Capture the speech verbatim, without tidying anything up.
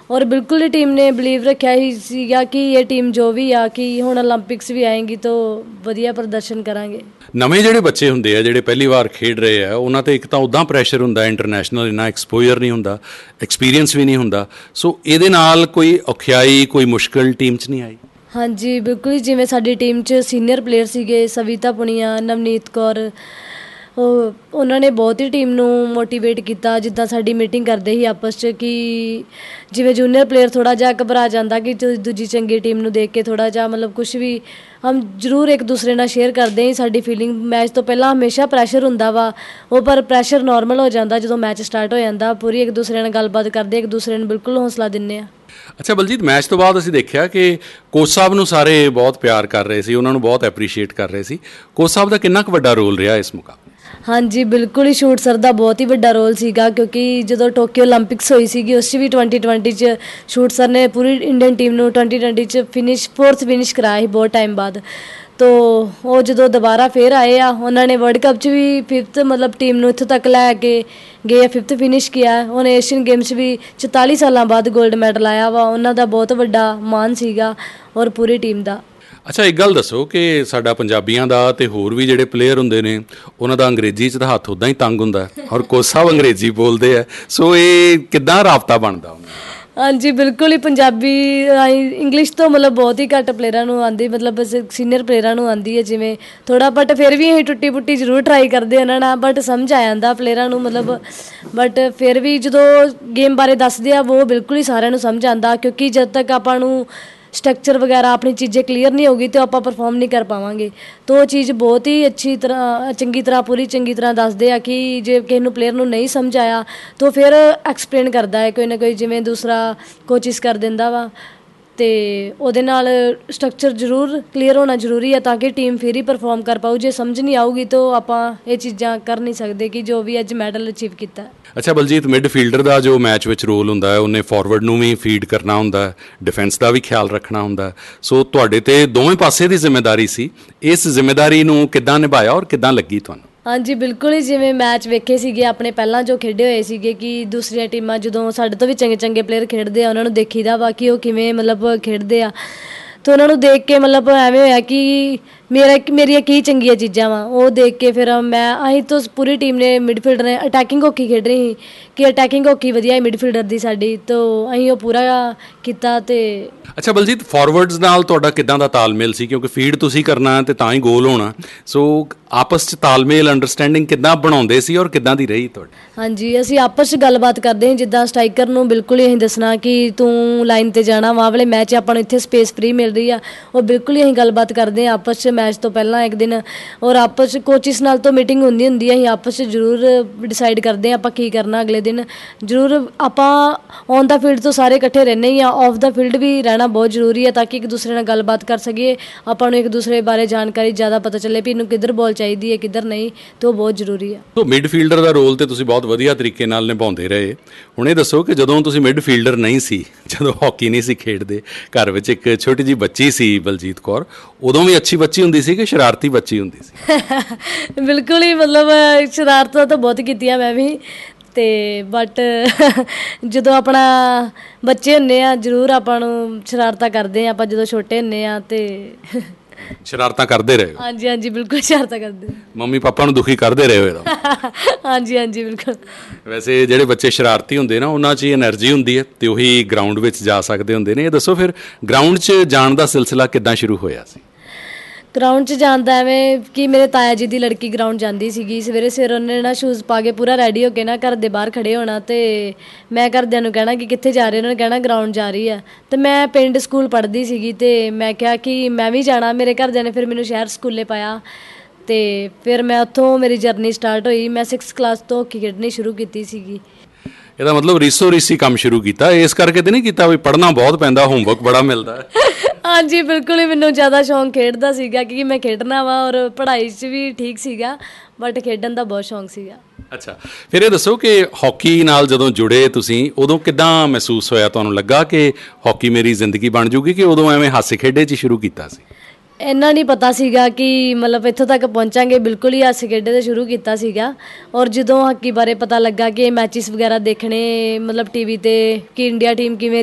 और बिल्कुल ही टीम ने बिलीव रखा ही सीगा कि ये टीम जो भी आ कि हुण ओलंपिक्स भी आएगी तो वधिया प्रदर्शन करांगे। ਨਵੇਂ ਜਿਹੜੇ ਬੱਚੇ ਹੁੰਦੇ ਆ ਜਿਹੜੇ ਪਹਿਲੀ ਵਾਰ ਖੇਡ ਰਹੇ ਆ ਉਹਨਾਂ 'ਤੇ ਇੱਕ ਤਾਂ ਉੱਦਾਂ ਪ੍ਰੈਸ਼ਰ ਹੁੰਦਾ ਇੰਟਰਨੈਸ਼ਨਲ, ਇੰਨਾ ਐਕਸਪੋਜ਼ਰ ਨਹੀਂ ਹੁੰਦਾ, ਐਕਸਪੀਰੀਅੰਸ ਵੀ ਨਹੀਂ ਹੁੰਦਾ, ਸੋ ਇਹਦੇ ਨਾਲ ਕੋਈ ਔਖਿਆਈ ਕੋਈ ਮੁਸ਼ਕਿਲ ਟੀਮ 'ਚ ਨਹੀਂ ਆਈ? ਹਾਂਜੀ ਬਿਲਕੁਲ ਹੀ, ਜਿਵੇਂ ਸਾਡੀ ਟੀਮ 'ਚ ਸੀਨੀਅਰ ਪਲੇਅਰ ਸੀਗੇ ਸਵਿਤਾ ਪੁਨੀਆ, ਨਵਨੀਤ ਕੌਰ, ਉਹ ਉਹਨਾਂ ਨੇ ਬਹੁਤ ਹੀ ਟੀਮ ਨੂੰ ਮੋਟੀਵੇਟ ਕੀਤਾ। ਜਿੱਦਾਂ ਸਾਡੀ ਮੀਟਿੰਗ ਕਰਦੇ ਸੀ ਆਪਸ 'ਚ ਕਿ ਜਿਵੇਂ ਜੂਨੀਅਰ ਪਲੇਅਰ ਥੋੜ੍ਹਾ ਜਿਹਾ ਘਬਰਾ ਜਾਂਦਾ ਕਿ ਦੂਜੀ ਚੰਗੀ ਟੀਮ ਨੂੰ ਦੇਖ ਕੇ ਥੋੜ੍ਹਾ ਜਿਹਾ ਮਤਲਬ ਕੁਛ ਵੀ ਹਮ ਜ਼ਰੂਰ ਇੱਕ ਦੂਸਰੇ ਨਾਲ ਸ਼ੇਅਰ ਕਰਦੇ ਹਾਂ। ਸਾਡੀ ਫੀਲਿੰਗ ਮੈਚ ਤੋਂ ਪਹਿਲਾਂ ਹਮੇਸ਼ਾ ਪ੍ਰੈਸ਼ਰ ਹੁੰਦਾ ਵਾ, ਉਹ ਪਰ ਪ੍ਰੈਸ਼ਰ ਨੋਰਮਲ ਹੋ ਜਾਂਦਾ ਜਦੋਂ ਮੈਚ ਸਟਾਰਟ ਹੋ ਜਾਂਦਾ। ਪੂਰੀ ਇੱਕ ਦੂਸਰੇ ਨਾਲ ਗੱਲਬਾਤ ਕਰਦੇ, ਇੱਕ ਦੂਸਰੇ ਨੂੰ ਬਿਲਕੁਲ ਹੌਸਲਾ ਦਿੰਦੇ ਹਾਂ। ਅੱਛਾ ਬਲਜੀਤ, ਮੈਚ ਤੋਂ ਬਾਅਦ ਅਸੀਂ ਦੇਖਿਆ ਕਿ ਕੋਚ ਸਾਹਿਬ ਨੂੰ ਸਾਰੇ ਬਹੁਤ ਪਿਆਰ ਕਰ ਰਹੇ ਸੀ, ਉਹਨਾਂ ਨੂੰ ਬਹੁਤ ਐਪਰੀਸ਼ੀਏਟ ਕਰ ਰਹੇ ਸੀ। ਕੋਚ ਸਾਹਿਬ ਦਾ ਕਿੰਨਾ ਕੁ ਵੱਡਾ ਰੋਲ ਰਿਹਾ ਇਸ ਮੁਕਾਬਲੇ? ਹਾਂਜੀ ਬਿਲਕੁਲ ਹੀ, ਸ਼ੂਟ ਸਰ ਦਾ ਬਹੁਤ ਹੀ ਵੱਡਾ ਰੋਲ ਸੀਗਾ ਕਿਉਂਕਿ ਜਦੋਂ ਟੋਕੀਓ ਓਲੰਪਿਕਸ ਹੋਈ ਸੀਗੀ ਉਸ 'ਚ ਵੀ ਟਵੈਂਟੀ ਟਵੈਂਟੀ 'ਚ ਸ਼ੂਟ ਸਰ ਨੇ ਪੂਰੀ ਇੰਡੀਅਨ ਟੀਮ ਨੂੰ ਟਵੈਂਟੀ ਟਵੈਂਟੀ 'ਚ ਫਿਨਿਸ਼ ਫੋਰਥ ਫਿਨਿਸ਼ ਕਰਾਇਆ ਸੀ ਬਹੁਤ ਟਾਈਮ ਬਾਅਦ। ਤੋ ਉਹ ਜਦੋਂ ਦੁਬਾਰਾ ਫਿਰ ਆਏ ਆ ਉਹਨਾਂ ਨੇ ਵਰਲਡ ਕੱਪ 'ਚ ਵੀ ਫਿਫਥ ਮਤਲਬ ਟੀਮ ਨੂੰ ਇੱਥੋਂ ਤੱਕ ਲੈ ਕੇ ਗਏ ਆ, ਫਿਫਥ ਫਿਨਿਸ਼ ਕੀਤਾ। ਹੁਣ ਏਸ਼ੀਅਨ ਗੇਮਸ ਵੀ ਚੁਤਾਲੀ ਸਾਲਾਂ ਬਾਅਦ ਗੋਲਡ ਮੈਡਲ ਆਇਆ ਵਾ, ਉਹਨਾਂ ਦਾ ਬਹੁਤ ਵੱਡਾ ਮਾਣ ਸੀਗਾ ਔਰ ਪੂਰੀ ਟੀਮ ਦਾ। ਅੱਛਾ ਇੱਕ ਗੱਲ ਦੱਸੋ ਕਿ ਸਾਡਾ ਪੰਜਾਬੀਆਂ ਦਾ ਅਤੇ ਹੋਰ ਵੀ ਜਿਹੜੇ ਪਲੇਅਰ ਹੁੰਦੇ ਨੇ ਉਹਨਾਂ ਦਾ ਅੰਗਰੇਜ਼ੀ 'ਚ ਤਾਂ ਹੱਥ ਉੱਦਾਂ ਹੀ ਤੰਗ ਹੁੰਦਾ ਔਰ ਕੋਚ ਸਾਹਿਬ ਅੰਗਰੇਜ਼ੀ ਬੋਲਦੇ ਆ, ਸੋ ਇਹ ਕਿੱਦਾਂ ਰਾਬਤਾ ਬਣਦਾ? ਹਾਂਜੀ ਬਿਲਕੁਲ ਹੀ, ਪੰਜਾਬੀ ਇੰਗਲਿਸ਼ ਤੋਂ ਮਤਲਬ ਬਹੁਤ ਹੀ ਘੱਟ ਪਲੇਅਰਾਂ ਨੂੰ ਆਉਂਦੀ, ਮਤਲਬ ਸੀਨੀਅਰ ਪਲੇਅਰਾਂ ਨੂੰ ਆਉਂਦੀ ਹੈ ਜਿਵੇਂ ਥੋੜ੍ਹਾ, ਬਟ ਫਿਰ ਵੀ ਅਸੀਂ ਟੁੱਟੀ ਪੁੱਟੀ ਜ਼ਰੂਰ ਟਰਾਈ ਕਰਦੇ ਉਹਨਾਂ ਨਾਲ, ਬਟ ਸਮਝ ਆ ਜਾਂਦਾ ਪਲੇਅਰਾਂ ਨੂੰ ਮਤਲਬ। ਬਟ ਫਿਰ ਵੀ ਜਦੋਂ ਗੇਮ ਬਾਰੇ ਦੱਸਦੇ ਆ ਉਹ ਬਿਲਕੁਲ ਹੀ ਸਾਰਿਆਂ ਨੂੰ ਸਮਝ ਆਉਂਦਾ ਕਿਉਂਕਿ ਜਦ ਤੱਕ ਆਪਾਂ ਨੂੰ ਸਟਰਕਚਰ ਵਗੈਰਾ ਆਪਣੀ ਚੀज़ें ਕਲੀਅਰ ਨਹੀਂ ਹੋਗੀ ਤਾਂ ਆਪਾਂ ਪਰਫੋਰਮ ਨਹੀਂ ਕਰ ਪਾਵਾਂਗੇ। ਤਾਂ ਉਹ ਚੀਜ਼ ਬਹੁਤ ਹੀ ਅੱਛੀ ਤਰ੍ਹਾਂ ਚੰਗੀ ਤਰ੍ਹਾਂ ਪੂਰੀ ਚੰਗੀ ਤਰ੍ਹਾਂ ਦੱਸਦੇ ਆ ਕਿ ਜੇ ਕਿਸੇ ਨੂੰ ਪਲੇਅਰ ਨੂੰ ਨਹੀਂ ਸਮਝ ਆਇਆ ਤਾਂ ਫਿਰ ਐਕਸਪਲੇਨ ਕਰਦਾ ਹੈ ਕੋਈ ਨਾ ਕੋਈ, ਜਿਵੇਂ ਦੂਸਰਾ ਕੋਚਿਸ ਕਰ ਦਿੰਦਾ ਵਾ, ਅਤੇ ਉਹਦੇ ਨਾਲ ਸਟਰਕਚਰ ਜ਼ਰੂਰ ਕਲੀਅਰ ਹੋਣਾ ਜ਼ਰੂਰੀ ਹੈ ਤਾਂ ਕਿ ਟੀਮ ਫਿਰ ਹੀ ਪਰਫੋਰਮ ਕਰ ਪਾਊ। ਜੇ ਸਮਝ ਨਹੀਂ ਆਊਗੀ ਤਾਂ ਆਪਾਂ ਇਹ ਚੀਜ਼ਾਂ ਕਰ ਨਹੀਂ ਸਕਦੇ ਕਿ ਜੋ ਵੀ ਅੱਜ ਮੈਡਲ ਅਚੀਵ ਕੀਤਾ। ਅੱਛਾ ਬਲਜੀਤ, ਮਿਡ ਫੀਲਡਰ ਦਾ ਜੋ ਮੈਚ ਵਿੱਚ ਰੋਲ ਹੁੰਦਾ ਹੈ ਉਹਨੇ ਫਾਰਵਰਡ ਨੂੰ ਵੀ ਫੀਡ ਕਰਨਾ ਹੁੰਦਾ, ਡਿਫੈਂਸ ਦਾ ਵੀ ਖਿਆਲ ਰੱਖਣਾ ਹੁੰਦਾ, ਸੋ ਤੁਹਾਡੇ 'ਤੇ ਦੋਵੇਂ ਪਾਸੇ ਦੀ ਜ਼ਿੰਮੇਦਾਰੀ ਸੀ। ਇਸ ਜ਼ਿੰਮੇਦਾਰੀ ਨੂੰ ਕਿੱਦਾਂ ਨਿਭਾਇਆ ਔਰ ਕਿੱਦਾਂ ਲੱਗੀ ਤੁਹਾਨੂੰ? ਹਾਂਜੀ ਬਿਲਕੁਲ ਹੀ, ਜਿਵੇਂ ਮੈਚ ਵੇਖੇ ਸੀਗੇ ਆਪਣੇ ਪਹਿਲਾਂ ਜੋ ਖੇਡੇ ਹੋਏ ਸੀਗੇ ਕਿ ਦੂਸਰੀਆਂ ਟੀਮਾਂ ਜਦੋਂ ਸਾਡੇ ਤੋਂ ਵੀ ਚੰਗੇ ਚੰਗੇ ਪਲੇਅਰ ਖੇਡਦੇ ਆ ਉਹਨਾਂ ਨੂੰ ਦੇਖੀਦਾ ਵਾ ਕਿ ਉਹ ਕਿਵੇਂ ਮਤਲਬ ਖੇਡਦੇ ਆ, ਤਾਂ ਉਹਨਾਂ ਨੂੰ ਦੇਖ ਕੇ ਮਤਲਬ ਐਵੇਂ ਹੋਇਆ ਕਿ ਮੇਰਾ ਮੇਰੀਆਂ ਕੀ ਚੰਗੀਆਂ ਚੀਜ਼ਾਂ ਵਾ, ਉਹ ਦੇਖ ਕੇ ਫਿਰ ਮੈਂ ਅਸੀਂ ਤਾਂ ਪੂਰੀ ਟੀਮ ਨੇ ਮਿਡਫੀਲਡਰ ਨੇ ਅਟੈਕਿੰਗ ਹਾਕੀ ਖੇਡ ਰਹੀ ਸੀ ਕਿ ਅਟੈਕਿੰਗ ਹਾਕੀ ਵਧੀਆ ਹੈ ਮਿਡਫੀਲਡਰ ਦੀ ਸਾਡੀ, ਤਾਂ ਅਸੀਂ ਉਹ ਪੂਰਾ ਕੀਤਾ। ਅਤੇ ਅੱਛਾ ਬਲਜੀਤ, ਫਾਰਵਰਡਸ ਨਾਲ ਤੁਹਾਡਾ ਕਿੱਦਾਂ ਦਾ ਤਾਲਮੇਲ ਸੀ ਕਿਉਂਕਿ ਫੀਡ ਤੁਸੀਂ ਕਰਨਾ ਅਤੇ ਤਾਂ ਹੀ ਗੋਲ ਹੋਣਾ, ਸੋ ਆਪਸ 'ਚ ਤਾਲਮੇਲ ਅੰਡਰਸਟੈਂਡਿੰਗ ਕਿੱਦਾਂ ਬਣਾਉਂਦੇ ਸੀ ਔਰ ਕਿੱਦਾਂ ਦੀ ਰਹੀ ਤੁਹਾਡੀ? ਹਾਂਜੀ ਅਸੀਂ ਆਪਸ 'ਚ ਗੱਲਬਾਤ ਕਰਦੇ ਹਾਂ, ਜਿੱਦਾਂ ਸਟਰਾਈਕਰ ਨੂੰ ਬਿਲਕੁਲ ਹੀ ਅਸੀਂ ਦੱਸਣਾ ਕਿ ਤੂੰ ਲਾਈਨ 'ਤੇ ਜਾਣਾ, ਵਾਹ ਵਾਲੇ ਮੈਚ ਆਪਾਂ ਨੂੰ ਇੱਥੇ ਸਪੇਸ ਫਰੀ ਮਿਲ ਰਹੀ ਆ, ਉਹ ਬਿਲਕੁਲ ਹੀ ਅਸੀਂ ਗੱਲਬਾਤ ਕਰਦੇ ਹਾਂ ਆਪਸ 'ਚ ਮੈਚ ਤੋਂ ਪਹਿਲਾਂ ਇੱਕ ਦਿਨ, ਔਰ ਆਪਸ 'ਚ ਕੋਚਿਸ ਨਾਲ ਤੋਂ ਮੀਟਿੰਗ ਹੁੰਦੀ ਹੁੰਦੀ ਹੈ, ਅਸੀਂ ਆਪਸ 'ਚ ਜ਼ਰੂਰ ਡਿਸਾਈਡ ਕਰਦੇ ਹਾਂ ਆਪਾਂ ਕੀ ਕਰਨਾ ਅਗਲੇ ਦਿਨ। ਜ਼ਰੂਰ ਆਪਾਂ ਔਨ ਦਾ ਫੀਲਡ ਤੋਂ ਸਾਰੇ ਇਕੱਠੇ ਰਹਿੰਦੇ ਹੀ ਆ, ਆਫ ਦਾ ਫੀਲਡ ਵੀ ਰਹਿਣਾ ਬਹੁਤ ਜ਼ਰੂਰੀ ਹੈ ਤਾਂ ਕਿ ਇੱਕ ਦੂਸਰੇ ਨਾਲ ਗੱਲਬਾਤ ਕਰ ਸਕੀਏ, ਆਪਾਂ ਨੂੰ ਇੱਕ ਦੂਸਰੇ ਬਾਰੇ ਜਾਣਕਾਰੀ ਜ਼ਿਆਦਾ ਪਤਾ ਚੱਲੇ ਵੀ ਇਹਨੂੰ ਕਿੱਧਰ ਬੋਲ ਚਾਹੀਦੀ ਹੈ ਕਿੱਧਰ ਨਹੀਂ, ਤਾਂ ਉਹ ਬਹੁਤ ਜ਼ਰੂਰੀ ਹੈ। ਸੋ ਮਿਡ ਫੀਲਡਰ ਦਾ ਰੋਲ ਤਾਂ ਤੁਸੀਂ ਬਹੁਤ ਵਧੀਆ ਤਰੀਕੇ ਨਾਲ ਨਿਭਾਉਂਦੇ ਰਹੇ। ਹੁਣ ਇਹ ਦੱਸੋ ਕਿ ਜਦੋਂ ਤੁਸੀਂ ਮਿਡ ਫੀਲਡਰ ਨਹੀਂ ਸੀ, ਜਦੋਂ ਹਾਕੀ ਨਹੀਂ ਸੀ ਖੇਡਦੇ, ਘਰ ਵਿੱਚ ਇੱਕ ਛੋਟੀ ਜਿਹੀ ਬੱਚੀ ਸੀ ਬਲਜੀਤ ਕੌਰ, ਉਦੋਂ ਵੀ ਅੱਛੀ ਬੱਚੀ ਹੁੰਦੀ ਸੀ ਕਿ ਸ਼ਰਾਰਤੀ ਬੱਚੀ ਹੁੰਦੀ ਸੀ? ਬਿਲਕੁਲ ਹੀ, ਮਤਲਬ ਸ਼ਰਾਰਤਾਂ ਤਾਂ ਬਹੁਤ ਕੀਤੀਆਂ ਮੈਂ ਵੀ, ਅਤੇ ਬਟ ਜਦੋਂ ਆਪਣਾ ਬੱਚੇ ਹੁੰਦੇ ਆ ਜ਼ਰੂਰ ਆਪਾਂ ਨੂੰ ਸ਼ਰਾਰਤਾਂ ਕਰਦੇ ਹਾਂ ਆਪਾਂ ਜਦੋਂ ਛੋਟੇ ਹੁੰਦੇ ਹਾਂ, ਅਤੇ ਸ਼ਰਾਰਤਾਂ ਕਰਦੇ ਰਹੇ? ਹਾਂਜੀ ਹਾਂਜੀ ਬਿਲਕੁਲ ਸ਼ਰਾਰਤਾਂ ਕਰਦੇ। ਮੰਮੀ ਪਾਪਾ ਨੂੰ ਦੁਖੀ ਕਰਦੇ ਰਹੇ ਹੋ? ਹਾਂਜੀ ਹਾਂਜੀ ਬਿਲਕੁਲ। ਵੈਸੇ ਜਿਹੜੇ ਬੱਚੇ ਸ਼ਰਾਰਤੀ ਹੁੰਦੇ ਨਾ ਉਹਨਾਂ 'ਚ ਹੀ ਐਨਰਜੀ ਹੁੰਦੀ ਹੈ ਅਤੇ ਉਹੀ ਗਰਾਊਂਡ ਵਿੱਚ ਜਾ ਸਕਦੇ ਹੁੰਦੇ ਨੇ। ਇਹ ਦੱਸੋ ਫਿਰ ਗਰਾਊਂਡ 'ਚ ਜਾਣ ਦਾ ਸਿਲਸਿਲਾ ਕਿੱਦਾਂ ਸ਼ੁਰੂ ਹੋਇਆ ਸੀ? ਗਰਾਊਂਡ 'ਚ ਜਾਣ ਦਾ ਐਵੇਂ ਕਿ ਮੇਰੇ ਤਾਇਆ ਜੀ ਦੀ ਲੜਕੀ ਗਰਾਊਂਡ ਜਾਂਦੀ ਸੀਗੀ ਸਵੇਰੇ ਸਵੇਰੇ, ਉਹਨੇ ਨਾ ਸ਼ੂਜ਼ ਪਾ ਕੇ ਪੂਰਾ ਰੈਡੀ ਹੋ ਕੇ ਨਾ ਘਰ ਦੇ ਬਾਹਰ ਖੜ੍ਹੇ ਹੋਣਾ, ਅਤੇ ਮੈਂ ਘਰਦਿਆਂ ਨੂੰ ਕਹਿਣਾ ਕਿ ਕਿੱਥੇ ਜਾ ਰਹੇ, ਉਹਨਾਂ ਨੇ ਕਹਿਣਾ ਗਰਾਊਂਡ ਜਾ ਰਹੀ ਆ, ਅਤੇ ਮੈਂ ਪਿੰਡ ਸਕੂਲ ਪੜ੍ਹਦੀ ਸੀਗੀ ਅਤੇ ਮੈਂ ਕਿਹਾ ਕਿ ਮੈਂ ਵੀ ਜਾਣਾ। ਮੇਰੇ ਘਰਦਿਆਂ ਨੇ ਫਿਰ ਮੈਨੂੰ ਸ਼ਹਿਰ ਸਕੂਲੇ ਪਾਇਆ ਅਤੇ ਫਿਰ ਮੈਂ ਉੱਥੋਂ ਮੇਰੀ ਜਰਨੀ ਸਟਾਰਟ ਹੋਈ। ਮੈਂ ਸਿਕਸ ਕਲਾਸ ਤੋਂ ਹਾਕੀ ਖੇਡਣੀ ਸ਼ੁਰੂ ਕੀਤੀ ਸੀਗੀ। ਇਹਦਾ ਮਤਲਬ ਰੀਸੋ ਰੀਸੀ ਕੰਮ ਸ਼ੁਰੂ ਕੀਤਾ, ਇਸ ਕਰਕੇ ਤਾਂ ਨਹੀਂ ਕੀਤਾ ਵੀ ਪੜ੍ਹਨਾ ਬਹੁਤ ਪੈਂਦਾ, ਹੋਮਵਰਕ ਬੜਾ ਮਿਲਦਾ? ਹਾਂਜੀ ਬਿਲਕੁਲ ਹੀ, ਮੈਨੂੰ ਜ਼ਿਆਦਾ ਸ਼ੌਂਕ ਖੇਡ ਦਾ ਸੀਗਾ ਕਿਉਂਕਿ ਮੈਂ ਖੇਡਣਾ ਵਾ ਔਰ ਪੜ੍ਹਾਈ 'ਚ ਵੀ ਠੀਕ ਸੀਗਾ, ਬਟ ਖੇਡਣ ਦਾ ਬਹੁਤ ਸ਼ੌਂਕ ਸੀਗਾ। ਅੱਛਾ, ਫਿਰ ਇਹ ਦੱਸੋ ਕਿ ਹਾਕੀ ਨਾਲ ਜਦੋਂ ਜੁੜੇ ਤੁਸੀਂ ਉਦੋਂ ਕਿੱਦਾਂ ਮਹਿਸੂਸ ਹੋਇਆ? ਤੁਹਾਨੂੰ ਲੱਗਾ ਕਿ ਹਾਕੀ ਮੇਰੀ ਜ਼ਿੰਦਗੀ ਬਣ ਜੂਗੀ ਕਿ ਉਦੋਂ ਐਵੇਂ ਹਾਸੇ ਖੇਡੇ 'ਚ ਸ਼ੁਰੂ ਕੀਤਾ ਸੀ? ਇੰਨਾ ਨਹੀਂ ਪਤਾ ਸੀਗਾ ਕਿ ਮਤਲਬ ਇੱਥੋਂ ਤੱਕ ਪਹੁੰਚਾਂਗੇ, ਬਿਲਕੁਲ ਹੀ ਹਾਸੇ ਖੇਡੇ ਤੋਂ ਸ਼ੁਰੂ ਕੀਤਾ ਸੀਗਾ। ਔਰ ਜਦੋਂ ਹਾਕੀ ਬਾਰੇ ਪਤਾ ਲੱਗਾ ਕਿ ਮੈਚਿਸ ਵਗੈਰਾ ਦੇਖਣੇ ਮਤਲਬ ਟੀ ਵੀ 'ਤੇ ਕਿ ਇੰਡੀਆ ਟੀਮ ਕਿਵੇਂ